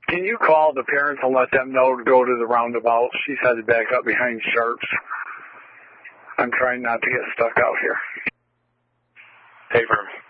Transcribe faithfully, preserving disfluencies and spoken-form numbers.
Can you call the parents and let them know to go to the roundabout? She's headed back up behind Sharps. I'm trying not to get stuck out here. Hey, Verm.